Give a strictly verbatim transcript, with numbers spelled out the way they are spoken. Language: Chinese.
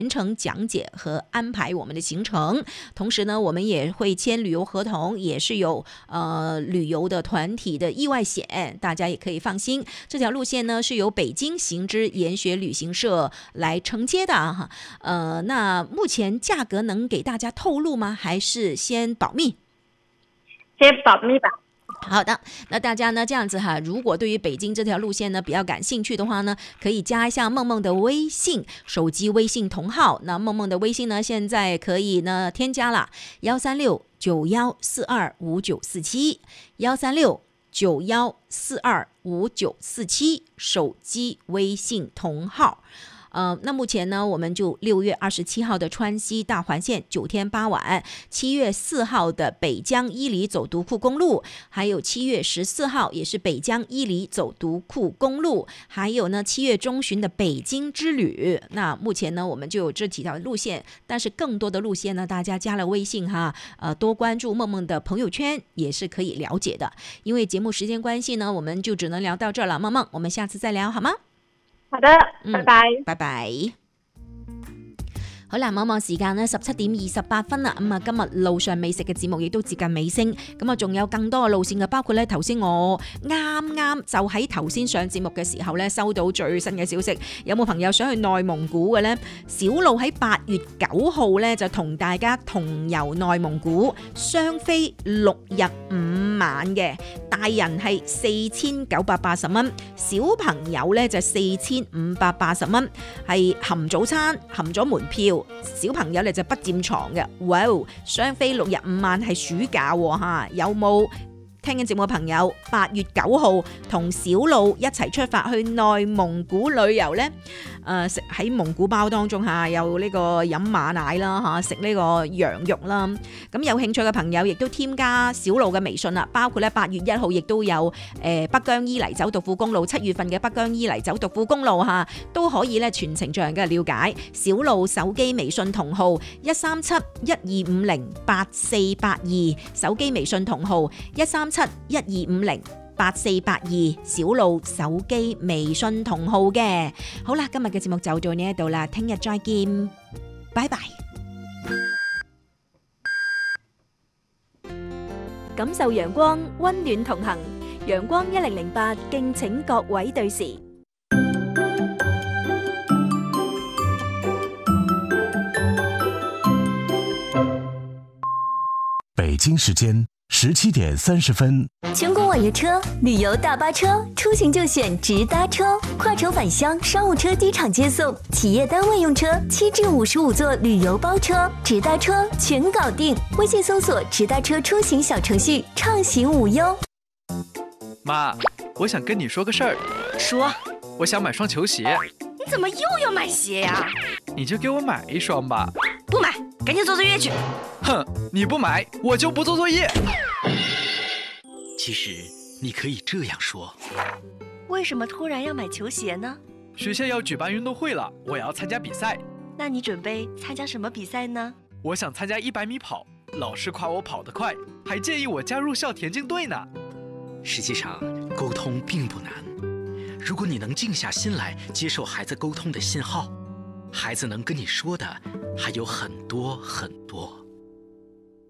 全程讲解和安排我们的行程。同时呢，我们也会签旅游合同，也是有呃旅游的团体的意外险，大家也可以放心。这条路线呢是由北京行之研学旅行社来承接的哈。呃，那目前价格能给大家透露吗？还是先保密？ 先保密吧。 好的，那大家呢这样子哈，如果对于北京这条路线呢比较感兴趣的话呢，可以加一下梦梦的微信，手机微信同号。那梦梦的微信呢，现在可以呢添加了幺三六九幺四二五九四七，幺三六九幺四二五九四七，手机微信同号。呃，那目前呢，我们就六月二十七号的川西大环线九天八晚，七月四号的北疆伊犁走独库公路，还有七月十四号也是北疆伊犁走独库公路，还有呢七月中旬的北京之旅。那目前呢，我们就有这几条路线，但是更多的路线呢，大家加了微信哈，呃，多关注梦梦的朋友圈也是可以了解的。因为节目时間關係呢，我們就只能聊到這了。夢夢，我們下次再聊好嗎？ 好的，拜拜。 嗯，拜拜。好啦，望望時間呢，十七點二十八分啦。咁啊，今日路上美食嘅節目亦都接近尾聲。咁啊，仲有更多嘅路線嘅，包括咧頭先我啱啱就喺頭先上節目嘅時候咧，收到最新嘅消息。有冇朋友想去內蒙古嘅呢？小路喺八月九號咧就同大家同遊內蒙古，雙飛六日五晚嘅，大人係四千九百八十蚊，小朋友咧就四千五百八十蚊，係含早餐、含咗門票。小朋友咧就不佔床嘅，哇！雙飛六日五晚係暑假喎嚇，有冇聽緊節目嘅朋友？八月九號同小路一齊出發去內蒙古旅遊呢？誒食喺蒙古包當中嚇，有呢個飲馬奶啦嚇，食呢個羊肉啦。咁有興趣嘅朋友亦都添加小路嘅微信啦，包括咧八月一號亦都有誒北疆伊犁走獨庫公路，七月份嘅北疆伊犁走獨庫公路嚇都可以咧全程進行嘅了解。小路手機微信同號一三七一二五零八四八二，手機微信同號一三七一二五零八四八二，小路手機微信同號嘅。好啦，今日嘅節目就到呢一度啦，聽日再見，拜拜。 感受陽光，溫暖同行。陽光一零零八，敬請各位對時。 北京時間十七點三十分， 全國網約車、旅遊大巴車，出行就選直達車，跨城返鄉商務車機場接送，企業單位用車，七至五十五座旅遊包車，直達車全搞定。微信搜索直達車出行小程序，暢行無憂。 媽，我想跟你說個事兒。 說。 我想買雙球鞋。 你怎麼又要買鞋呀？ 你就給我買一雙吧。 不買，趕緊做作業去。 哼，你不買，我就不做作業。 其實你可以這樣說。 為什麼突然要買球鞋呢？ 學校要舉辦運動會了，我要參加比賽。 那你準備參加什麼比賽呢？ 我想參加一百米跑，老師誇我跑得快，還建議我加入校田徑隊呢。 實際上，溝通並不難。如果你能靜下心來接受孩子溝通的信號，孩子能跟你說的還有很多很多。